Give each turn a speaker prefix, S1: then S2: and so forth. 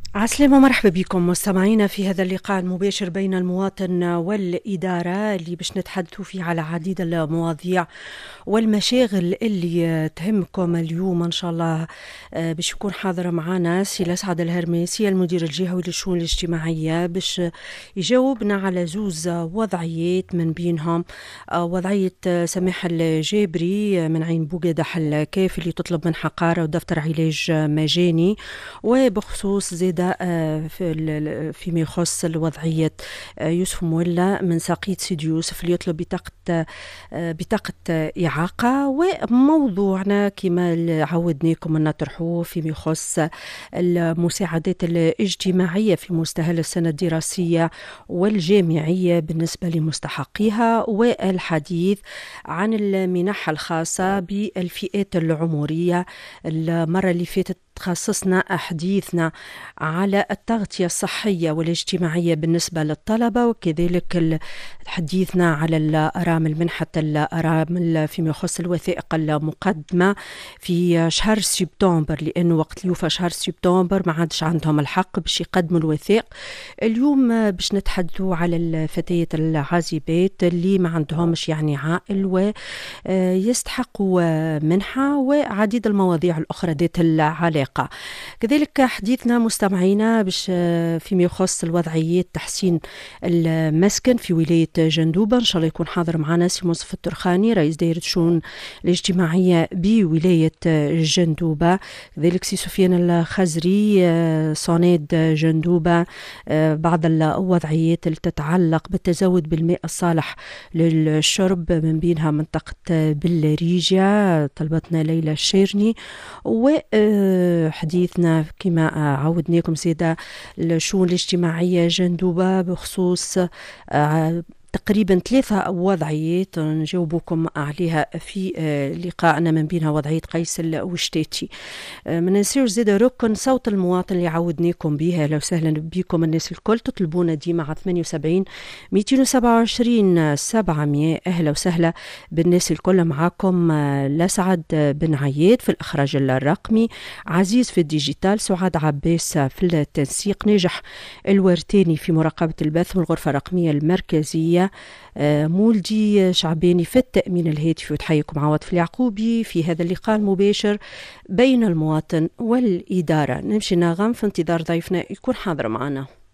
S1: عسلامة، مرحبا بكم مستمعينا في هذا اللقاء المباشر بين المواطن والإدارة اللي باش نتحدثوا فيه على عديد المواضيع والمشاغل اللي تهمكم اليوم إن شاء الله. باش يكون حاضر معنا سي سعد الهرماسي المدير الجهوي للشؤون الاجتماعية باش يجاوبنا على زوز وضعيات، من بينهم وضعية سماح الجابري من عين بوقدح الكاف اللي تطلب منها قارة ودفتر علاج مجاني، وبخصوص زيادة فيما يخص الوضعية يوسف مولى من ساقية سيدي يوسف اللي يطلب بطاقة إعاقة. وموضوعنا كما عودناكم أن نطرحوه فيما يخص المساعدات الاجتماعية في مستهل السنة الدراسية والجامعية بالنسبة لمستحقيها، والحديث عن المنح الخاصة بالفئات العمرية. المرة اللي فاتت تخصصنا حديثنا على التغطية الصحية والاجتماعية بالنسبة للطلبة، وكذلك حديثنا على الأرامل، منحة الأرامل فيما يخص الوثائق المقدمة في شهر سبتمبر، لأنه وقت يوفى شهر سبتمبر ما عادش عندهم الحق باش يقدموا الوثائق. اليوم باش نتحدثوا على الفتيات العازبات اللي ما عندهمش يعني عائل ويستحقوا منحة، وعديد المواضيع الأخرى ذات العلاقة. كذلك حديثنا مستمعينا باش فيما يخص الوضعيات تحسين المسكن في ولاية جندوبة. إن شاء الله يكون حاضر معنا سي منصف الترخاني رئيس دائرة الشؤون الاجتماعية بولاية جندوبة. كذلك سي سفيان الخزري صناد جندوبة، بعض الوضعيات اللي تتعلق بالتزود بالماء الصالح للشرب من بينها منطقة بالريجة، طلبتنا ليلى الشيرني. وحديثنا كما عودناكم سيدة الشؤون الاجتماعية جندوبة بخصوص تقريبا 3 وضعيات نجاوبكم عليها في لقائنا، من بينها وضعية قيس الوشتاتي. من نسير زيادة ركن صوت المواطن اللي عودناكم بها. أهلا وسهلا بكم الناس الكل، تطلبونا ديما على 78 227 700. أهلا وسهلا بالناس الكل. معاكم لسعد بن عياد في الإخراج الرقمي، عزيز في الديجيتال، سعاد عباس في التنسيق، ناجح الورتاني في مراقبة البث والغرفة الرقمية المركزية، مولدي شعباني في التأمين الهاتفي. وتحييكم عواطف اليعقوبي في هذا اللقاء المباشر بين المواطن والإدارة. نمشي نغم في انتظار ضيفنا يكون حاضر معنا.